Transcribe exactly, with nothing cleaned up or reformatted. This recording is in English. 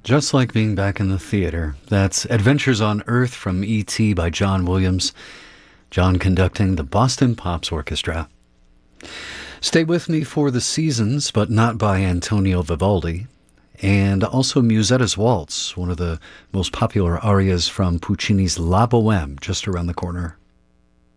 Just like being back in the theater. That's Adventures on Earth from E T by John Williams. John conducting the Boston Pops Orchestra. Stay With Me for the Seasons, but not by Antonio Vivaldi. And also Musetta's Waltz, one of the most popular arias from Puccini's La Boheme, just around the corner.